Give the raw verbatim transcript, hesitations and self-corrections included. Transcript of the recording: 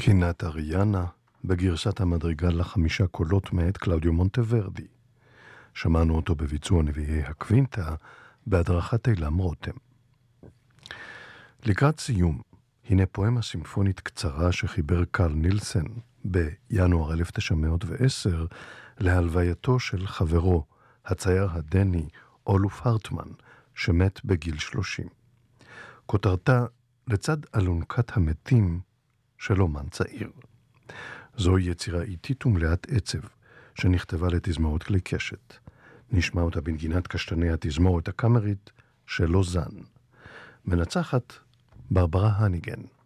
קינת אריאנה בגרסת המדריגל לחמישה קולות מאת קלאודיו מונטוורדי. שמענו אותו בביצוע נביאי הקווינטה בהדרכת אילם רותם. לקראת סיום, הנה פואמה סימפונית קצרה שחיבר קרל נילסן בינואר אלף תשע מאות ועשר להלווייתו של חברו, הצייר הדני אולוף הרטמן, שמת בגיל שלושים. כותרתה לצד אלונקת המתים של אומן צעיר. זוהי יצירה איטית ומלאת עצב, שנכתבה לתזמורת כלי קשת. נשמע אותה בנגינת קשתני התזמורת הקאמרית של לוזאן. מנצחת ברברה הניגן.